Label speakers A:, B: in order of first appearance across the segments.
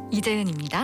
A: 이재은입니다.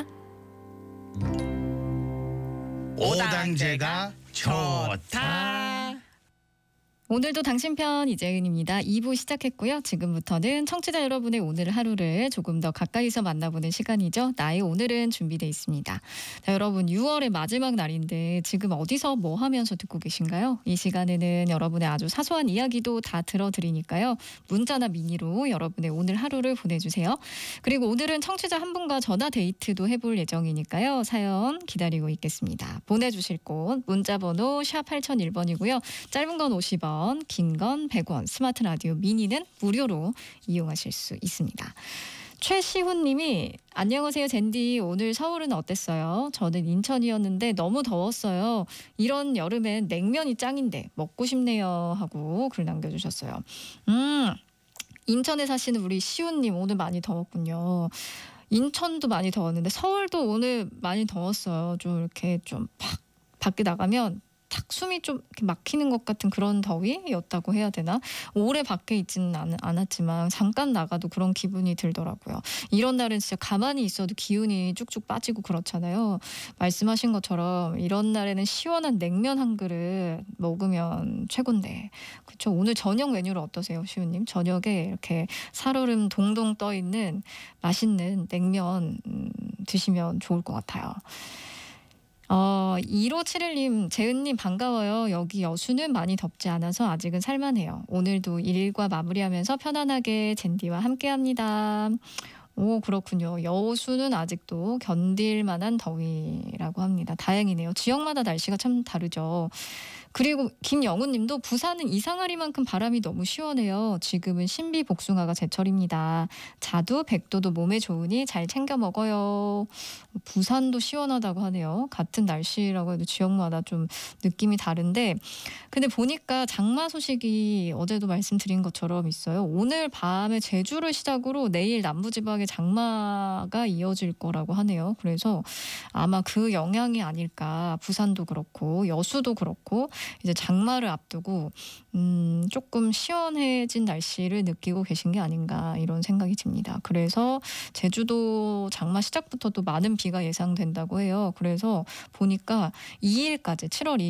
B: 오당제가 좋다.
A: 오늘도 당신 편 이재은입니다. 2부 시작했고요. 지금부터는 청취자 여러분의 오늘 하루를 조금 더 가까이서 만나보는 시간이죠. 나의 오늘은 준비되어 있습니다. 자, 여러분 6월의 마지막 날인데 지금 어디서 뭐 하면서 듣고 계신가요? 이 시간에는 여러분의 아주 사소한 이야기도 다 들어드리니까요. 문자나 미니로 여러분의 오늘 하루를 보내주세요. 그리고 오늘은 청취자 한 분과 전화 데이트도 해볼 예정이니까요. 사연 기다리고 있겠습니다. 보내주실 곳 문자번호 샵 8001번이고요. 짧은 건 50원. 긴 건 100원, 스마트 라디오 미니는 무료로 이용하실 수 있습니다. 최시훈 님이 안녕하세요 젠디, 오늘 서울은 어땠어요? 저는 인천이었는데 너무 더웠어요. 이런 여름엔 냉면이 짱인데 먹고 싶네요 하고 글 남겨주셨어요. 인천에 사시는 우리 시훈 님, 오늘 많이 더웠군요. 인천도 많이 더웠는데 서울도 오늘 많이 더웠어요. 좀 이렇게 좀 팍 밖에 나가면 탁 숨이 좀 이렇게 막히는 것 같은 그런 더위였다고 해야 되나? 오래 밖에 있지는 않았지만 잠깐 나가도 그런 기분이 들더라고요. 이런 날은 진짜 가만히 있어도 기운이 쭉쭉 빠지고 그렇잖아요. 말씀하신 것처럼 이런 날에는 시원한 냉면 한 그릇 먹으면 최고인데. 그렇죠. 오늘 저녁 메뉴는 어떠세요, 시우님? 저녁에 이렇게 살얼음 동동 떠있는 맛있는 냉면 드시면 좋을 것 같아요. 1571님, 재은님 반가워요. 여기 여수는 많이 덥지 않아서 아직은 살만해요. 오늘도 일과 마무리하면서 편안하게 젠디와 함께합니다. 오, 그렇군요. 여수는 아직도 견딜 만한 더위라고 합니다. 다행이네요. 지역마다 날씨가 참 다르죠. 그리고 김영훈 님도 부산은 이상하리만큼 바람이 너무 시원해요. 지금은 신비 복숭아가 제철입니다. 자두, 백도도 몸에 좋으니 잘 챙겨 먹어요. 부산도 시원하다고 하네요. 같은 날씨라고 해도 지역마다 좀 느낌이 다른데, 근데 보니까 장마 소식이 어제도 말씀드린 것처럼 있어요. 오늘 밤에 제주를 시작으로 내일 남부지방에 장마가 이어질 거라고 하네요. 그래서 아마 그 영향이 아닐까. 부산도 그렇고 여수도 그렇고 이제 장마를 앞두고 조금 시원해진 날씨를 느끼고 계신 게 아닌가, 이런 생각이 듭니다. 그래서 제주도 장마 시작부터도 많은 비가 예상된다고 해요. 그래서 보니까 2일까지 7월